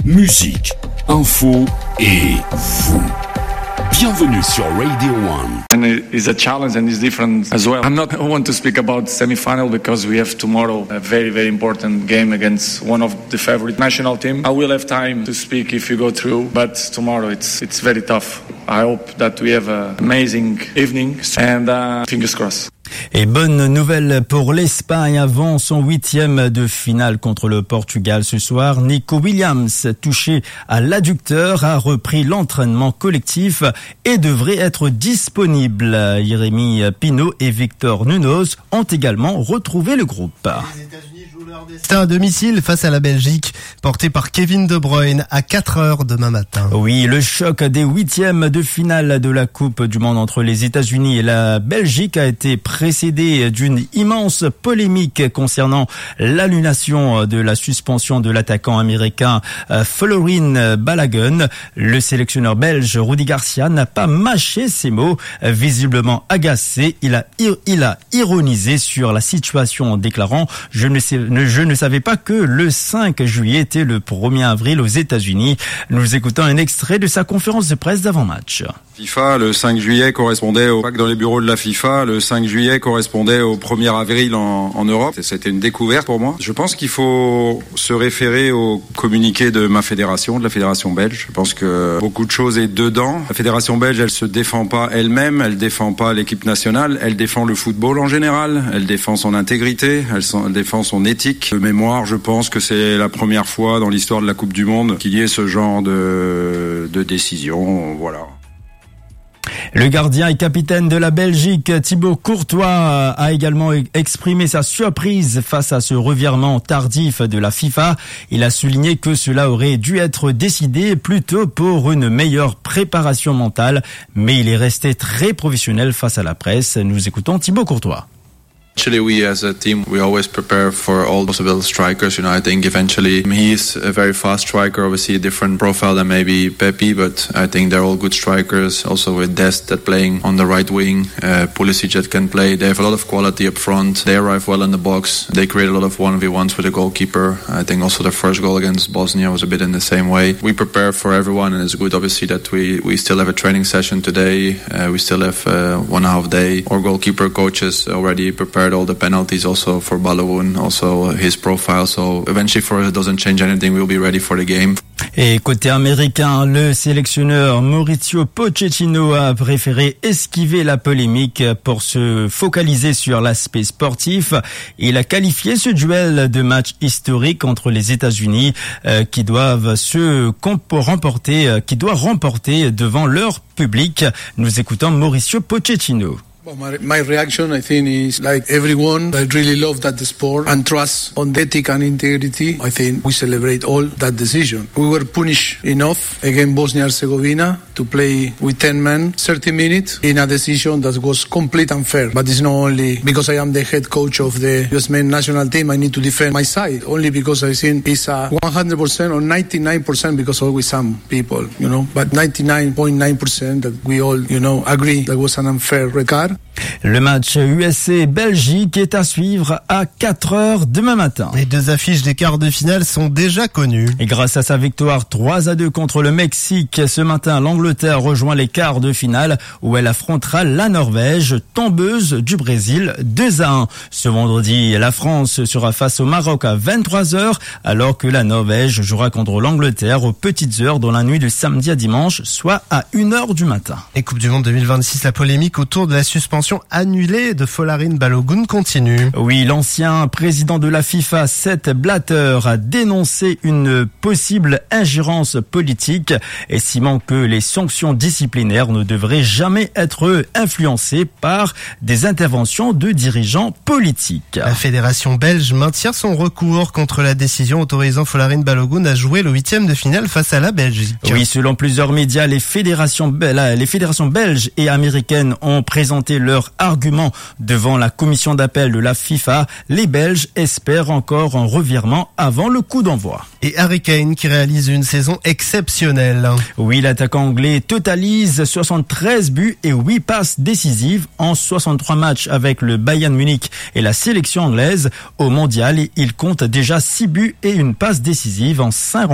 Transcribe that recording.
musique, info et vous. Bienvenue sur Radio 1. And it's a challenge and it's different as well. I'm not one to speak about semi-final because we have tomorrow a very, very important game against one of the favorite national team. I will have time to speak if you go through, but tomorrow it's very tough. I hope that we have an amazing evening and fingers crossed. Et bonne nouvelle pour l'Espagne avant son 8e de finale contre le Portugal ce soir. Nico Williams, touché à l'adducteur, a repris l'entraînement collectif et devrait être disponible. Jérémy Pino et Victor Nunes ont également retrouvé le groupe. C'est à domicile face à la Belgique, porté par Kevin De Bruyne à 4h demain matin. Oui, le choc des 8e de finale de la Coupe du Monde entre les États-Unis et la Belgique a été précédé d'une immense polémique concernant l'annulation de la suspension de l'attaquant américain Folarin Balogun. Le sélectionneur belge Rudi Garcia n'a pas mâché ses mots. Visiblement agacé, il a ironisé sur la situation en déclarant « Je ne savais pas que le 5 juillet était le 1er avril aux États-Unis ». Nous écoutons un extrait de sa conférence de presse d'avant-match. FIFA, le 5 juillet correspondait dans les bureaux de la FIFA, le 5 juillet correspondait au 1er avril en Europe. C'était une découverte pour moi. Je pense qu'il faut se référer au communiqué de ma fédération, de la fédération belge. Je pense que beaucoup de choses est dedans. La fédération belge, elle se défend pas elle-même, elle défend pas l'équipe nationale, elle défend le football en général, elle défend son intégrité, elle défend son éthique. De mémoire, je pense que c'est la première fois dans l'histoire de la Coupe du Monde qu'il y ait ce genre de décision. Voilà. Le gardien et capitaine de la Belgique, Thibaut Courtois, a également exprimé sa surprise face à ce revirement tardif de la FIFA. Il a souligné que cela aurait dû être décidé plus tôt pour une meilleure préparation mentale, mais il est resté très professionnel face à la presse. Nous écoutons Thibaut Courtois. Actually, we as a team, we always prepare for all possible strikers. I think eventually he's a very fast striker, obviously a different profile than maybe Pepe, but I think they're all good strikers. Also with Dest that playing on the right wing, Pulisic that can play. They have a lot of quality up front. They arrive well in the box. They create a lot of 1v1s with the goalkeeper. I think also the first goal against Bosnia was a bit in the same way. We prepare for everyone, and it's good obviously that we still have a training session today. We still have 1.5 day. Our goalkeeper coaches already prepared all the penalties also for Balogun, also his profile. So eventually for us it doesn't change anything. We'll be ready for the game. Et côté américain, le sélectionneur Mauricio Pochettino a préféré esquiver la polémique pour se focaliser sur l'aspect sportif. Il a qualifié ce duel de match historique entre les États-Unis qui doit remporter devant leur public. Nous écoutons Mauricio Pochettino. Well, my reaction, I think, is like everyone that really love that sport and trust on the ethic and integrity. I think we celebrate all that decision. We were punished enough against Bosnia-Herzegovina to play with 10 men, 30 minutes in a decision that was complete unfair. But it's not only because I am the head coach of the US men's national team, I need to defend my side. Only because I think it's a 100% or 99% because always some people, but 99.9% that we all, agree that was an unfair regard. Le match USA-Belgique est à suivre à 4h demain matin. Les deux affiches des quarts de finale sont déjà connues. Et grâce à sa victoire 3-2 contre le Mexique, ce matin, l'Angleterre rejoint les quarts de finale où elle affrontera la Norvège, tombeuse du Brésil 2-1. Ce vendredi, la France sera face au Maroc à 23h, alors que la Norvège jouera contre l'Angleterre aux petites heures dans la nuit de samedi à dimanche, soit à 1h du matin. Et Coupe du Monde 2026, la polémique autour de la suspension annulée de Folarin Balogun continue. Oui, l'ancien président de la FIFA, Sepp Blatter, a dénoncé une possible ingérence politique, estimant que les sanctions disciplinaires ne devraient jamais être influencées par des interventions de dirigeants politiques. La fédération belge maintient son recours contre la décision autorisant Folarin Balogun à jouer le 8e de finale face à la Belgique. Oui, selon plusieurs médias, les fédérations belges et américaines ont présenté leur argument devant la commission d'appel de la FIFA. Les Belges espèrent encore un revirement avant le coup d'envoi. Et Harry Kane qui réalise une saison exceptionnelle. Oui, l'attaquant anglais totalise 73 buts et 8 passes décisives en 63 matchs avec le Bayern Munich et la sélection anglaise. Au mondial, il compte déjà 6 buts et une passe décisive en 5